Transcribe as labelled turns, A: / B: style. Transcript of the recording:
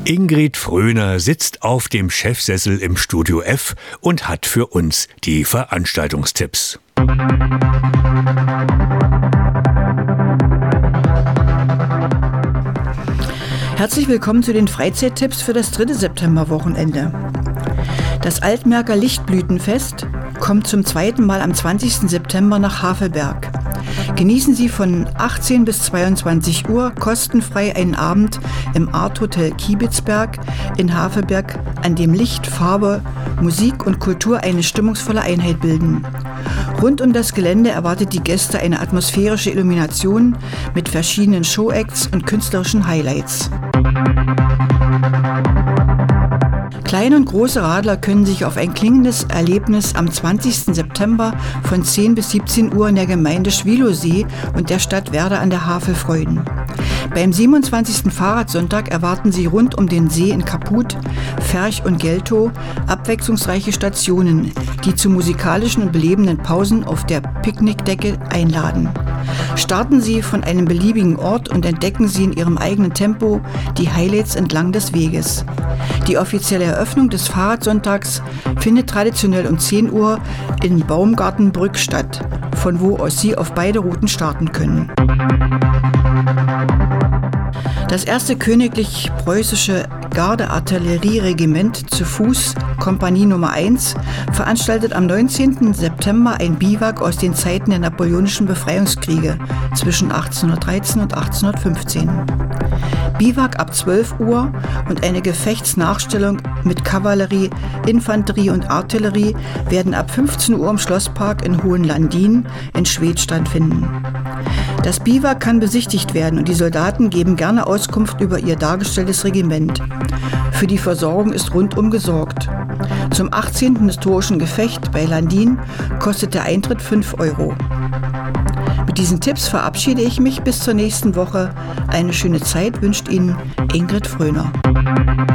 A: Ingrid Fröhner sitzt auf dem Chefsessel im Studio F und hat für uns die Veranstaltungstipps.
B: Herzlich willkommen zu den Freizeittipps für das 3. Septemberwochenende. Das Altmerker Lichtblütenfest kommt zum zweiten Mal am 20. September nach Havelberg. Genießen Sie von 18 bis 22 Uhr kostenfrei einen Abend im Art Hotel Kiebitzberg in Havelberg, an dem Licht, Farbe, Musik und Kultur eine stimmungsvolle Einheit bilden. Rund um das Gelände erwartet die Gäste eine atmosphärische Illumination mit verschiedenen Showacts und künstlerischen Highlights. Kleine und große Radler können sich auf ein klingendes Erlebnis am 20. September von 10 bis 17 Uhr in der Gemeinde Schwilosee und der Stadt Werder an der Havel freuen. Beim 27. Fahrradsonntag erwarten Sie rund um den See in Kaput, Ferch und Geltow abwechslungsreiche Stationen, die zu musikalischen und belebenden Pausen auf der Picknickdecke einladen. Starten Sie von einem beliebigen Ort und entdecken Sie in Ihrem eigenen Tempo die Highlights entlang des Weges. Die offizielle Eröffnung des Fahrradsonntags findet traditionell um 10 Uhr in Baumgartenbrück statt, von wo aus Sie auf beide Routen starten können. Das 1. Königlich-Preußische Garde-Artillerieregiment zu Fuß, Kompanie Nummer 1, veranstaltet am 19. September ein Biwak aus den Zeiten der napoleonischen Befreiungskriege zwischen 1813 und 1815. Biwak ab 12 Uhr und eine Gefechtsnachstellung mit Kavallerie, Infanterie und Artillerie werden ab 15 Uhr im Schlosspark in Hohenlandin in Schwedt stattfinden. Das Biwak kann besichtigt werden und die Soldaten geben gerne Auskunft über ihr dargestelltes Regiment. Für die Versorgung ist rundum gesorgt. Zum 18. historischen Gefecht bei Landin kostet der Eintritt 5 Euro. Mit diesen Tipps verabschiede ich mich bis zur nächsten Woche. Eine schöne Zeit wünscht Ihnen Ingrid Fröhner.